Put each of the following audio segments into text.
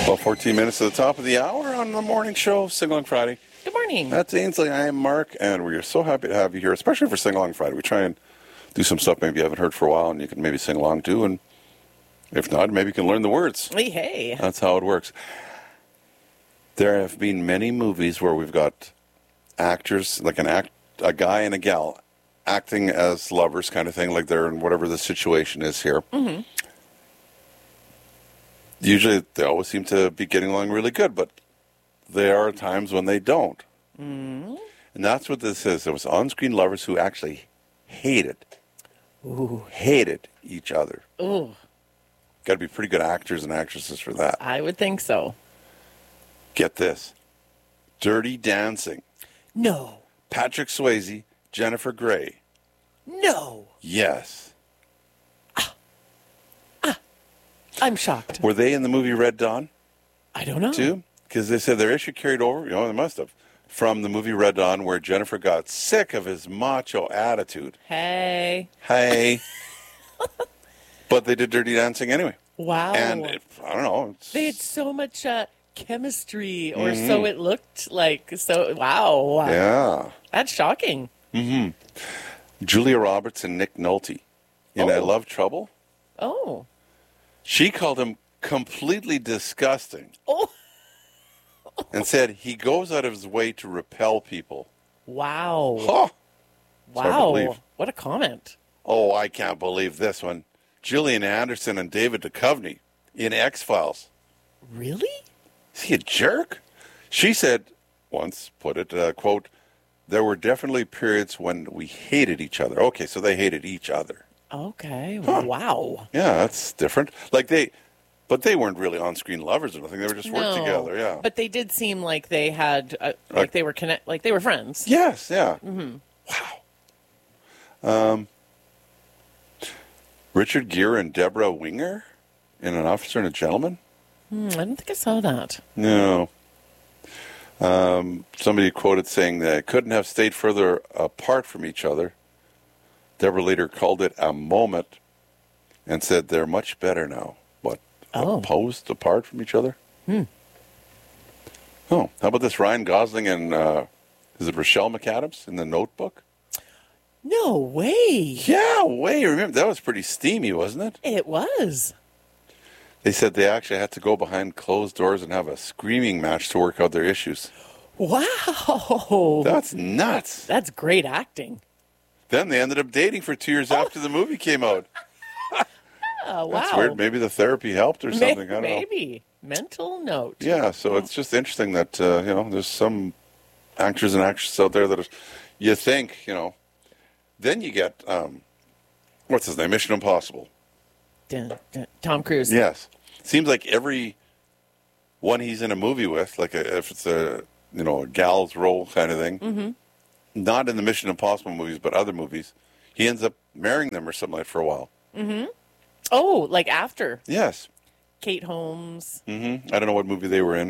Well, 14 minutes to the top of the hour on the morning show, Sing Along Friday. Good morning. That's Ainsley. I am Mark, and we are so happy to have you here, especially for Sing Along Friday. We try and do some stuff maybe you haven't heard for a while, and you can maybe sing along too, and if not, maybe you can learn the words. Hey. That's how it works. There have been many movies where we've got actors, like a guy and a gal, acting as lovers kind of thing, like they're in whatever the situation is here. Mm-hmm. Usually, they always seem to be getting along really good, but there are times when they don't. Mm-hmm. And that's what this is. It was on-screen lovers who actually hated each other. Ooh. Got to be pretty good actors and actresses for that. I would think so. Get this. Dirty Dancing. No. Patrick Swayze, Jennifer Grey. No. Yes. I'm shocked. Were they in the movie Red Dawn I don't know. too? Because they said their issue carried over, they must have, from the movie Red Dawn, where Jennifer got sick of his macho attitude. Hey. But they did Dirty Dancing anyway. Wow. And I don't know. They had so much chemistry, or so it looked like. So, wow. Yeah. That's shocking. Julia Roberts and Nick Nolte in I Oh. Love Trouble. Oh. She called him completely disgusting Oh. and said he goes out of his way to repel people. Wow. Huh. It's hard to Wow. believe. What a comment. Oh, I can't believe this one. Gillian Anderson and David Duchovny in X-Files. Really? Is he a jerk? She said, once put it, quote, there were definitely periods when we hated each other. Okay, so they hated each other. Okay. Huh. Wow. Yeah, that's different. But they weren't really on-screen lovers or nothing. They were just worked together, yeah. But they did seem like they had, like they were like they were friends. Yes, yeah. Mm-hmm. Wow. Richard Gere and Deborah Winger in An Officer and a Gentleman? I don't think I saw that. No. Somebody quoted saying they couldn't have stayed further apart from each other. Deborah later called it a moment and said they're much better now. What? Oh. Opposed apart from each other? Oh, how about this? Ryan Gosling and, is it Rochelle McAdams in The Notebook? No way. Yeah, remember, that was pretty steamy, wasn't it? It was. They said they actually had to go behind closed doors and have a screaming match to work out their issues. Wow. That's nuts. That's great acting. Then they ended up dating for 2 years after the movie came out. Oh, wow. That's weird. Maybe the therapy helped or something. I don't know. Maybe. Mental note. Yeah, so it's just interesting that, there's some actors and actresses out there that you think, then you get, what's his name? Mission Impossible. Tom Cruise. Yes. Seems like every one he's in a movie with, like if it's a gal's role kind of thing, not in the Mission Impossible movies, but other movies, he ends up marrying them or something like for a while. Oh, like after Yes. Kate Holmes. I don't know what movie they were in.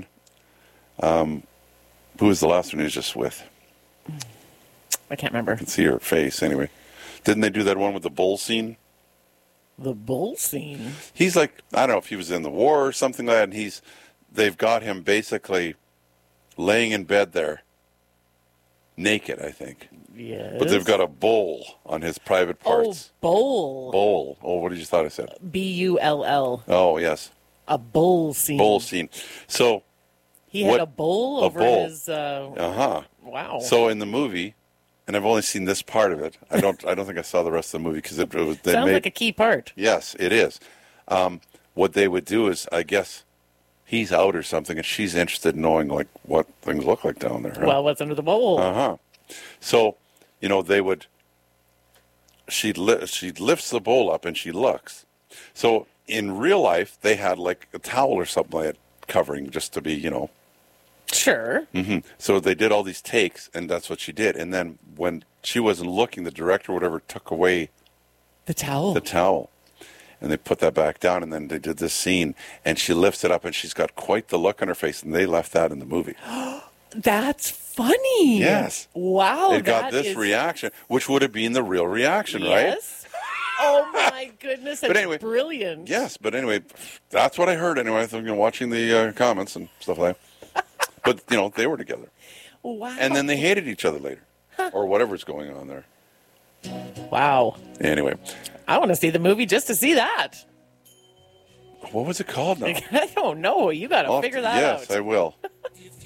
Who was the last one he was just with? I can't remember. I can see her face anyway. Didn't they do that one with the bull scene? The bull scene. He's like, I don't know if he was in the war or something like that, and they've got him basically laying in bed there, naked, I think. Yes. But they've got a bull on his private parts. Oh, bowl. Bull. Oh, what did you thought I said? Bull. Oh, yes. A bull scene. Bull scene. So He had a bowl over his. Uh-huh. Wow. So in the movie, and I've only seen this part of it. I don't think I saw the rest of the movie because it was. Sounds like a key part. Yes, it is. What they would do is, I guess, he's out or something, and she's interested in knowing like what things look like down there. Huh? Well, what's under the bowl? So, they would. She lifts the bowl up and she looks. So in real life, they had like a towel or something like that covering just to be, Sure. So they did all these takes, and that's what she did. And then when she wasn't looking, the director or whatever took away The towel. And they put that back down, and then they did this scene, and she lifts it up, and she's got quite the look on her face, and they left that in the movie. That's funny. Yes. Wow. It got this reaction, which would have been the real reaction, right? Yes. Oh my goodness, that's anyway, brilliant. Yes, but anyway, that's what I heard anyway. I think, watching the comments and stuff like that. But, they were together. Wow. And then they hated each other later. Or whatever's going on there. Wow. Anyway. I want to see the movie just to see that. What was it called now? I don't know. You got to figure that out. Yes, I will.